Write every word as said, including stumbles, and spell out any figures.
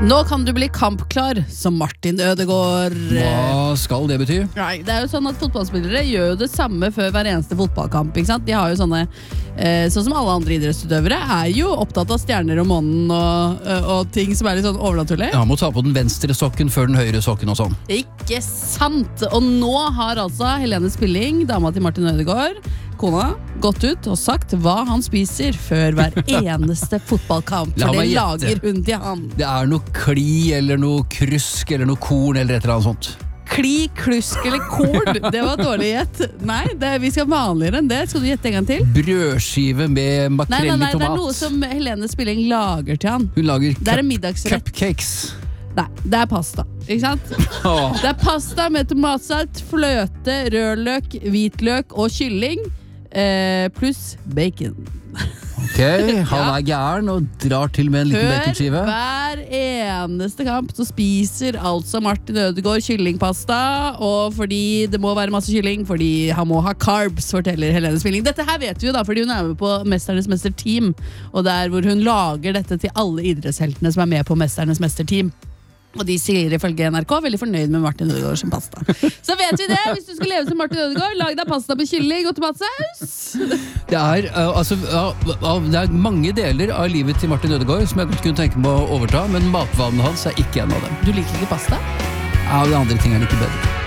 Nå kan du bli kampklar som Martin Ødegaard. Hva skal det bety? Nei, det er jo sånn at fotballspillere gjør jo det samme før hver eneste fotballkamp, ikke sant? De har jo sånne, eh, sånn som alle andre idrettsutøvere, er jo opptatt av stjerner og månen og, og ting som er litt sånn overnaturlig. Ja, må ta på den venstre sokken før den høyre sokken og sånn. Ikke sant? Og nå har altså Helene Spilling, dama til Martin Ødegaard, kona, gått ut og sagt hva han spiser før hver eneste fotballkamp. For det lager hun til han. Det er noe kli eller noe krusk eller noe korn eller et eller annet sånt. Kli, klusk eller korn? Det var dårlig gjett. Nei, det, vi skal vanligere enn det. Skal du gjette en gang til? Brødskive med makrell i tomat. Nei, nei, nei, det er noe som Helene Spilling lager til han. Hun lager det er en middagsrett. Cupcakes. Nei, det er pasta, ikke sant? Det er pasta med tomatsalat, fløte, rødløk, hvitløk og kylling, eh, pluss bacon. Ok, han er gæren og drar til med en liten baconskive. Før hver eneste kamp så spiser altså Martin Ødegaard kyllingpasta, og fordi det må være masse kylling, fordi han må ha carbs, forteller Helene Spilling. Dette her vet vi jo da, fordi hun er med på Mesternes Mesterteam, og der hvor hun lager dette til alle idrettsheltene som er med på Mesternes Mesterteam. Og de sier ifølge N R K veldig fornøyd med Martin Ødegaard som pasta. Så vet vi det, hvis du skal leve som Martin Ødegaard, lag deg pasta med kylling og tomatsaus. Det er, uh, altså, uh, det er mange deler av livet til Martin Ødegaard som jeg godt kunne tenke meg å overta, men matvanene hans er ikke en av dem. Du liker ikke pasta? Ja, de andre tingene er ikke bedre.